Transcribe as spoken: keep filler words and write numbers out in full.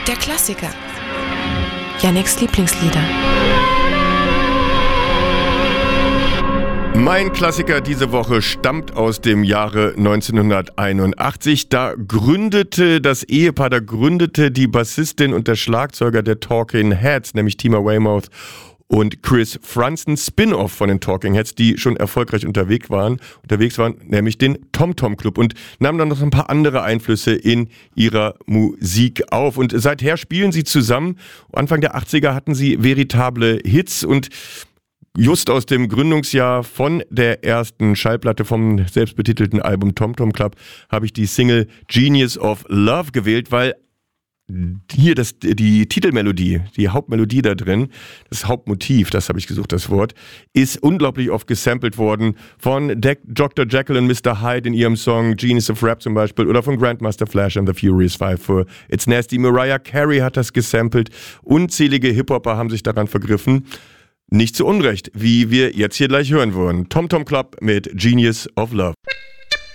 Der Klassiker. Yannicks Lieblingslieder. Mein Klassiker diese Woche stammt aus dem Jahre neunzehnhunderteinundachtzig. Da gründete das Ehepaar, da gründete die Bassistin und der Schlagzeuger der Talking Heads, nämlich Tima Weymouth und Chris Frunzen, Spin-off von den Talking Heads, die schon erfolgreich unterwegs waren, unterwegs waren, nämlich den Tom Tom Club, und nahmen dann noch ein paar andere Einflüsse in ihrer Musik auf. Und seither spielen sie zusammen. Anfang der achtziger hatten sie veritable Hits, und just aus dem Gründungsjahr von der ersten Schallplatte vom selbstbetitelten Album Tom Tom Club habe ich die Single Genius of Love gewählt, weil hier das, die Titelmelodie, die Hauptmelodie da drin, das Hauptmotiv, das habe ich gesucht, das Wort, ist unglaublich oft gesampelt worden von De- Doktor Jekyll und Mister Hyde in ihrem Song Genius of Rap zum Beispiel, oder von Grandmaster Flash and the Furious Five für It's Nasty. Mariah Carey hat das gesampelt. Unzählige Hip-Hopper haben sich daran vergriffen. Nicht zu Unrecht, wie wir jetzt hier gleich hören würden. Tom Tom Club mit Genius of Love.